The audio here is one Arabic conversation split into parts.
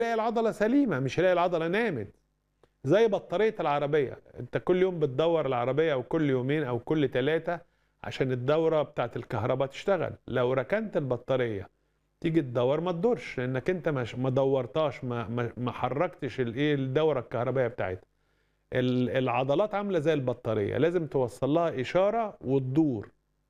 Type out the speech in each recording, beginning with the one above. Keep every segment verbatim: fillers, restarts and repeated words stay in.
يلاقي العضلة سليمة، مش يلاقي العضلة نامت. زي بطارية العربية، انت كل يوم بتدور العربية او كل يومين او كل ثلاثة عشان الدورة بتاعت الكهرباء تشتغل. لو ركنت البطارية تيجي تدور ما تدورش، لانك انت مش ما دورتاش، ما ما ما حركتش الايه الدورة الكهربائية بتاعتها. ال- العضلات عاملة زي البطارية، لازم توصل لها إشارة وتدور.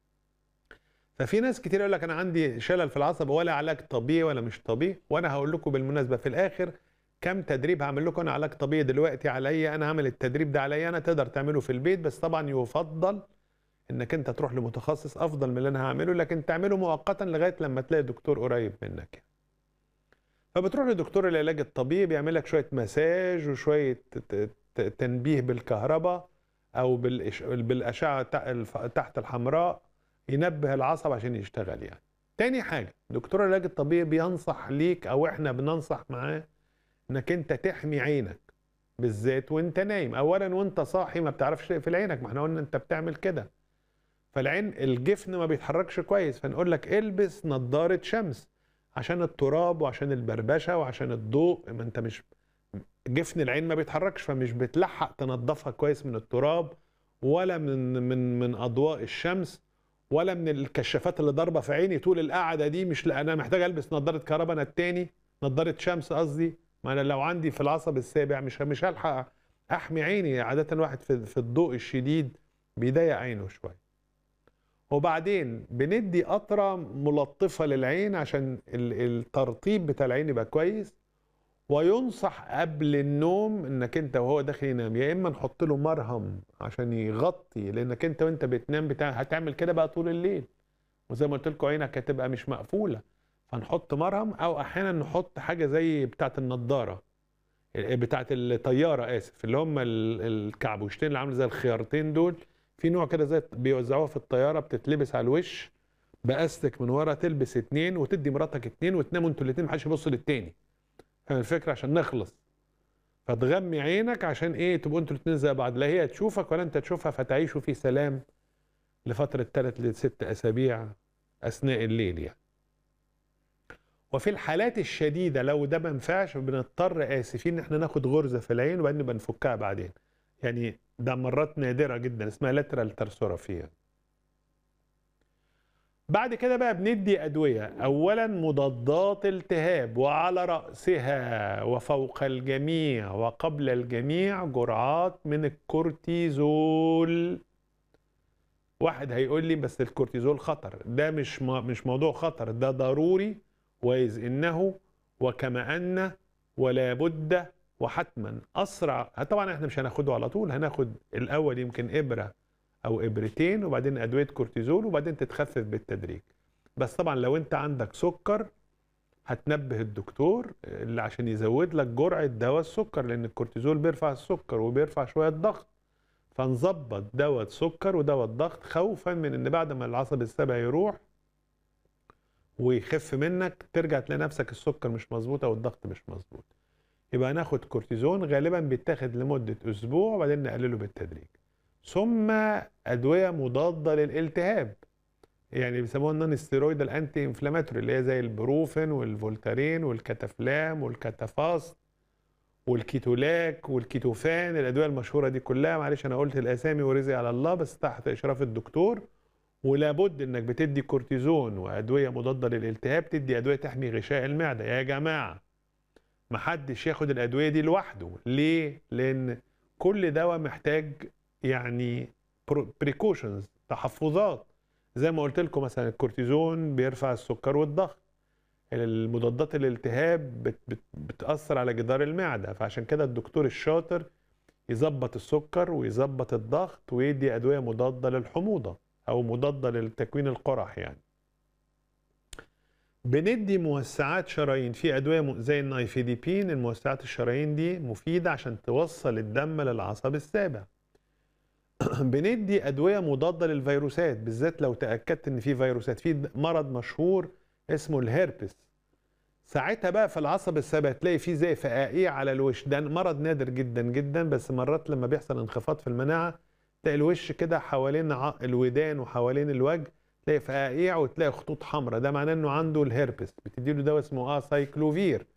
ففي ناس كتير يقول لك انا عندي شلل في العصب، ولا علاج طبيعي ولا مش طبيعي. وانا هقول لكم بالمناسبه في الاخر كم تدريب هعمل لكم انا علاج طبيعي دلوقتي عليا، انا هعمل التدريب ده عليا انا، تقدر تعمله في البيت، بس طبعا يفضل انك انت تروح لمتخصص افضل من اللي انا هعمله، لكن تعمله مؤقتا لغايه لما تلاقي دكتور قريب منك. فبتروح لدكتور العلاج الطبيعي بيعمل لك شويه مساج وشويه ت- ت- تنبيه بالكهرباء او بالإش- بالاشعه تع- تحت الحمراء، ينبه العصب عشان يشتغل يعني. تاني حاجه دكتور العلاج الطبيعي بينصح ليك او احنا بننصح معاه انك انت تحمي عينك بالذات وانت نايم. اولا وانت صاحي ما بتعرفش تقفل عينك، ما احنا قلنا انت بتعمل كده، فالعين الجفن ما بيتحركش كويس، فنقول لك البس نظاره شمس عشان التراب وعشان البربشه وعشان الضوء. ما انت مش جفن العين ما بيتحركش، فمش بتلحق تنظفها كويس من التراب ولا من من من اضواء الشمس ولا من الكشافات اللي ضاربه في عيني طول القعده دي. مش لا انا محتاج البس نظاره كهرباء انا التاني، نظاره شمس قصدي. ما انا لو عندي في العصب السابع مش مش هلحق احمي عيني. عاده الواحد في في الضوء الشديد بيضيق عينه شويه. وبعدين بندي قطره ملطفه للعين عشان الترطيب بتاع العين يبقى كويس. وينصح قبل النوم انك انت وهو داخل ينام يا اما نحط له مرهم عشان يغطي، لانك انت وانت بتنام بتاع هتعمل كده بقى طول الليل، وزي ما قلت لكم عينك هتبقى مش مقفوله، فنحط مرهم، او احيانا نحط حاجه زي بتاعه النضاره بتاعه الطياره اسف، اللي هم ال- الكعبوشتين اللي عامله زي الخيارتين دول. في نوع كده زي بيوزعوها في الطياره بتتلبس على الوش باستك من ورا، تلبس اتنين وتدي مراتك اتنين وتناموا انتوا الاتنين محدش يبص للتاني. فاهم الفكره؟ عشان نخلص. فتغمي عينك عشان ايه؟ تبقوا انتوا الاثنين زي بعض، لا هي تشوفك ولا انت تشوفها، فتعيشوا في سلام لفتره ثلاث لست اسابيع اثناء الليل يعني. وفي الحالات الشديده لو ده ما ينفعش بنضطر اسفين ان احنا ناخد غرزه في العين وبعدين نبقى نفكها بعدين. يعني ده مرات نادره جدا اسمها لاترال ترسورافي. بعد كده بقى بندي أدوية، أولا مضادات التهاب، وعلى رأسها وفوق الجميع وقبل الجميع جرعات من الكورتيزول. واحد هيقول لي بس الكورتيزول خطر، ده مش مش موضوع خطر، ده ضروري وإذ إنه وكما أن ولا بد وحتما أسرع. طبعا احنا مش هناخده على طول، هناخد الأول يمكن إبرة او ابرتين وبعدين ادويه كورتيزول وبعدين تتخفف بالتدريج. بس طبعا لو انت عندك سكر هتنبه الدكتور اللي عشان يزود لك جرعه دواء السكر، لان الكورتيزول بيرفع السكر وبيرفع شويه الضغط، فنظبط دواء السكر ودواء الضغط خوفا من ان بعد ما العصب السابع يروح ويخف منك ترجع تلاقي نفسك السكر مش مظبوط او الضغط مش مظبوط. يبقى ناخد كورتيزون غالبا بيتاخد لمده اسبوع وبعدين نقلله بالتدريج. ثم ادويه مضاده للالتهاب، يعني بيسموها النون ستيرويد الانتي انفلاماتوري، اللي هي زي البروفين والفولتارين والكتافلام والكتافاست والكيتولاك والكيتوفان. الادويه المشهوره دي كلها، معلش انا قلت الاسامي ورزق على الله، بس تحت اشراف الدكتور. ولابد انك بتدي كورتيزون وادويه مضاده للالتهاب، تدي ادويه تحمي غشاء المعده. يا جماعه محدش ياخد الادويه دي لوحده. ليه؟ لان كل دواء محتاج يعني بريكوشنز، تحفظات. زي ما قلت لكم مثلا الكورتيزون بيرفع السكر والضغط، المضادات الالتهاب بت بت بتأثر على جدار المعدة، فعشان كده الدكتور الشاطر يظبط السكر ويظبط الضغط ويدي أدوية مضادة للحموضة أو مضادة للتكوين القرح يعني. بندي موسعات شرايين، في أدوية زي النايفيديبين، الموسعات الشرايين دي مفيدة عشان توصل الدم للعصب السابع. بندي ادويه مضاده للفيروسات، بالذات لو تاكدت ان في فيروسات. في مرض مشهور اسمه الهيربس، ساعتها بقى في العصب السابع تلاقي فيه زي فقاقيع على الوش. ده مرض نادر جدا جدا، بس مرات لما بيحصل انخفاض في المناعه تلاقي الوش كده حوالين الودان وحوالين الوجه تلاقي فقاقيع وتلاقي خطوط حمراء، ده معناه انه عنده الهيربس. بتدي له دواء اسمه اه سايكلوفير،